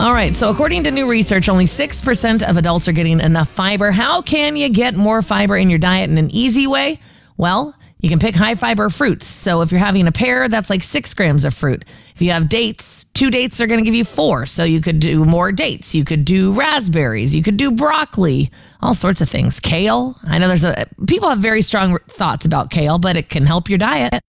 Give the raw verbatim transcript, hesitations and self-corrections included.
All right. So according to new research, only six percent of adults are getting enough fiber. How can you get more fiber in your diet in an easy way? Well, you can pick high fiber fruits. So if you're having a pear, that's like six grams of fruit. If you have dates, two dates are going to give you four. So you could do more dates. You could do raspberries. You could do broccoli, all sorts of things. Kale. I know there's a, people have very strong thoughts about kale, but it can help your diet.